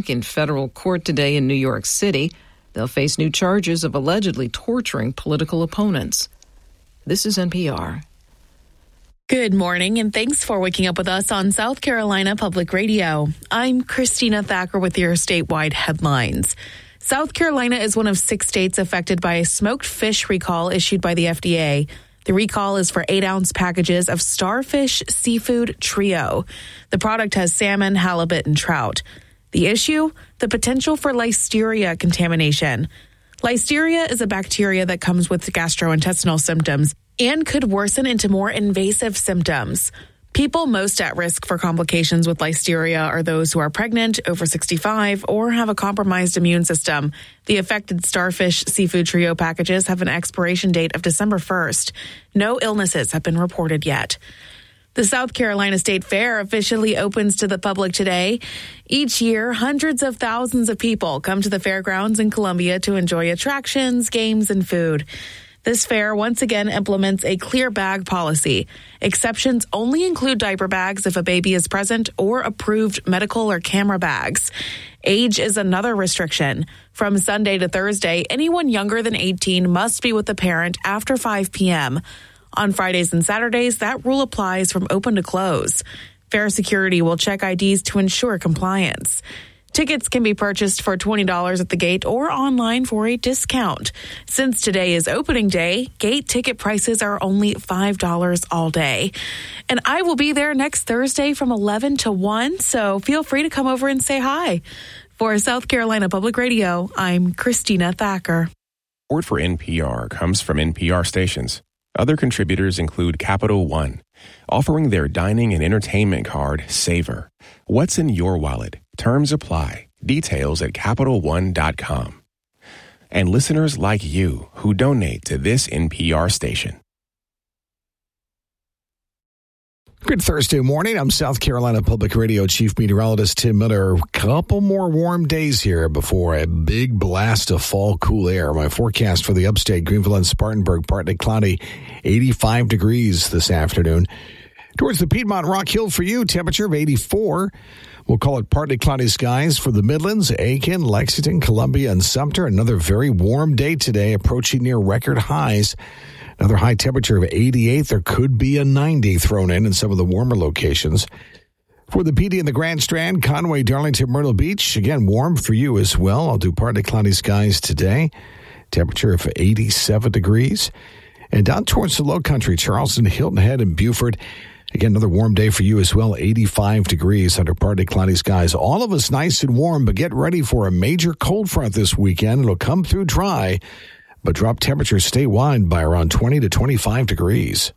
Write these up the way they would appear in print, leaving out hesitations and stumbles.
in federal court today in New York City. They'll face new charges of allegedly torturing political opponents. This is NPR. Good morning, and thanks for waking up with us on South Carolina Public Radio. I'm Christina Thacker with your statewide headlines. South Carolina is one of 6 states affected by a smoked fish recall issued by the FDA. The recall is for 8-ounce packages of Starfish Seafood Trio. The product has salmon, halibut, and trout. The issue? The potential for listeria contamination. Listeria is a bacteria that comes with gastrointestinal symptoms and could worsen into more invasive symptoms. People most at risk for complications with listeria are those who are pregnant, over 65, or have a compromised immune system. The affected Starfish Seafood Trio packages have an expiration date of December 1st. No illnesses have been reported yet. The South Carolina State Fair officially opens to the public today. Each year, hundreds of thousands of people come to the fairgrounds in Columbia to enjoy attractions, games, and food. This fair once again implements a clear bag policy. Exceptions only include diaper bags if a baby is present or approved medical or camera bags. Age is another restriction. From Sunday to Thursday, anyone younger than 18 must be with a parent after 5 p.m. On Fridays and Saturdays, that rule applies from open to close. Fair security will check IDs to ensure compliance. Tickets can be purchased for $20 at the gate or online for a discount. Since today is opening day, gate ticket prices are only $5 all day. And I will be there next Thursday from 11 to 1, so feel free to come over and say hi. For South Carolina Public Radio, I'm Christina Thacker. Support for NPR comes from NPR stations. Other contributors include Capital One, offering their dining and entertainment card, Savor. What's in your wallet? Terms apply. Details at CapitalOne.com. And listeners like you who donate to this NPR station. Good Thursday morning. I'm South Carolina Public Radio Chief Meteorologist Tim Miller. A couple more warm days here before a big blast of fall cool air. My forecast for the upstate, Greenville and Spartanburg, partly cloudy, 85 degrees this afternoon. Towards the Piedmont Rock Hill for you, temperature of 84. We'll call it partly cloudy skies for the Midlands, Aiken, Lexington, Columbia, and Sumter. Another very warm day today, approaching near record highs. Another high temperature of 88. There could be a 90 thrown in some of the warmer locations. For the PD and the Grand Strand, Conway, Darlington, Myrtle Beach, again, warm for you as well. I'll do partly cloudy skies today. Temperature of 87 degrees. And down towards the low country, Charleston, Hilton Head, and Beaufort. Again, another warm day for you as well, 85 degrees under partly cloudy skies. All of us nice and warm, but get ready for a major cold front this weekend. It'll come through dry, but drop temperatures statewide by around 20 to 25 degrees.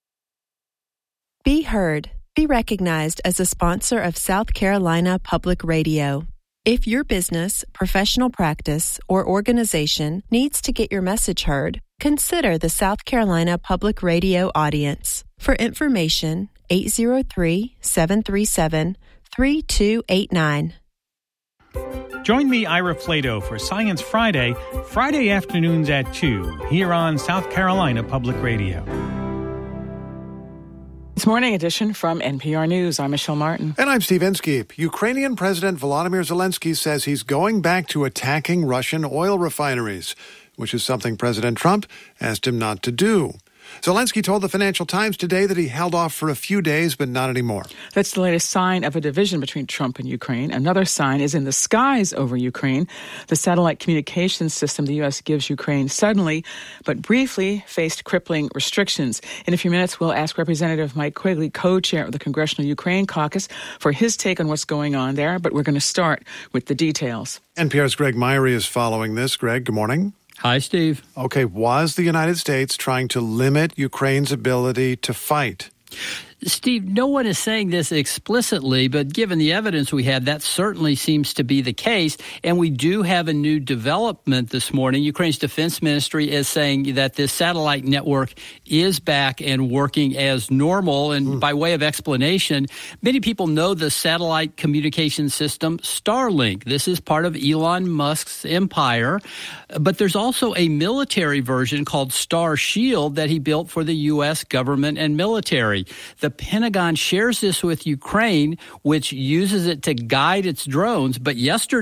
Be heard. Be recognized as a sponsor of South Carolina Public Radio. If your business, professional practice, or organization needs to get your message heard, consider the South Carolina Public Radio audience. For information, 803-737-3289. Join me, Ira Flato, for Science Friday, Friday afternoons at 2, here on South Carolina Public Radio. This morning edition from NPR News. I'm Michelle Martin. And I'm Steve Inskeep. Ukrainian President Volodymyr Zelensky says he's going back to attacking Russian oil refineries, which is something President Trump asked him not to do. Zelensky told the Financial Times today that he held off for a few days, but not anymore. That's the latest sign of a division between Trump and Ukraine. Another sign is in the skies over Ukraine. The satellite communications system the U.S. gives Ukraine suddenly, but briefly, faced crippling restrictions. In a few minutes, we'll ask Representative Mike Quigley, co-chair of the Congressional Ukraine Caucus, for his take on what's going on there. But we're going to start with the details. NPR's Greg Myrie is following this. Greg, good morning. Hi, Steve. Okay, was the United States trying to limit Ukraine's ability to fight? Steve, no one is saying this explicitly, but given the evidence we had, that certainly seems to be the case. And we do have a new development this morning. Ukraine's defense ministry is saying that this satellite network is back and working as normal. And by way of explanation, many people know the satellite communication system Starlink. This is part of Elon Musk's empire. But there's also a military version called Star Shield that he built for the U.S. government and military. The Pentagon shares this with Ukraine, which uses it to guide its drones. But yesterday,